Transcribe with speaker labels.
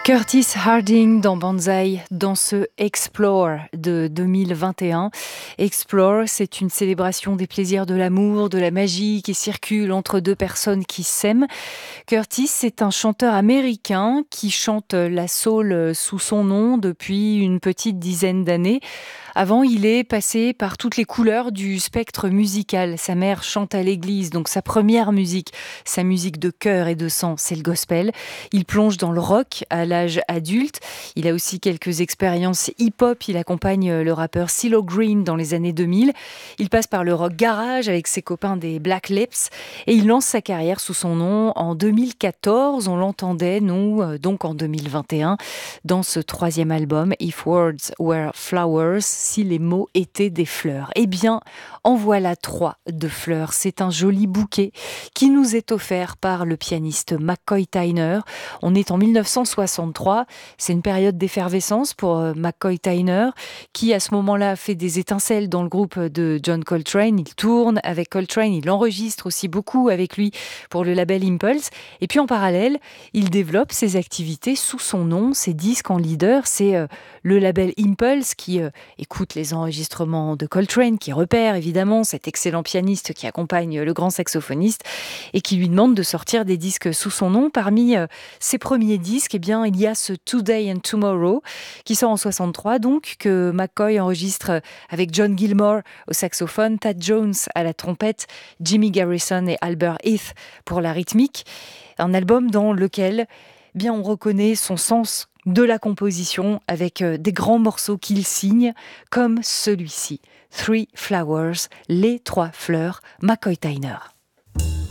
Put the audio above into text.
Speaker 1: Curtis Harding dans Banzai, dans ce Explore de 2021. Explore, c'est une célébration des plaisirs de l'amour, de la magie qui circule entre deux personnes qui s'aiment. Curtis, c'est un chanteur américain qui chante la soul sous son nom depuis une petite dizaine d'années. Avant, il est passé par toutes les couleurs du spectre musical. Sa mère chante à l'église, donc sa première musique, sa musique de cœur et de sang, c'est le gospel. Il plonge dans le rock à l'âge adulte. Il a aussi quelques expériences hip-hop. Il accompagne le rappeur CeeLo Green dans les années 2000. Il passe par le rock garage avec ses copains des Black Lips et il lance sa carrière sous son nom en 2014. On l'entendait, nous, donc en 2021, dans ce troisième album, If Words Were Flowers, si les mots étaient des fleurs. Eh bien, en voilà 3 de fleurs. C'est un joli bouquet qui nous est offert par le pianiste McCoy Tyner. On est en 1963. C'est une période d'effervescence pour McCoy Tyner, qui à ce moment-là fait des étincelles dans le groupe de John Coltrane. Il tourne avec Coltrane, il enregistre aussi beaucoup avec lui pour le label Impulse. Et puis en parallèle, il développe ses activités sous son nom, ses disques en leader. C'est le label Impulse qui écoute les enregistrements de Coltrane, qui repère évidemment cet excellent pianiste qui accompagne le grand saxophoniste et qui lui demande de sortir des disques sous son nom. Parmi ses premiers disques, eh bien, il y a ce Today and Tomorrow qui sort en 63, donc, que McCoy enregistre avec John Gilmore au saxophone, Thad Jones à la trompette, Jimmy Garrison et Albert Heath pour la rythmique. Un album dans lequel bien, on reconnaît son sens de la composition avec des grands morceaux qu'il signe, comme celui-ci, Three Flowers, les 3 fleurs, McCoy Tyner.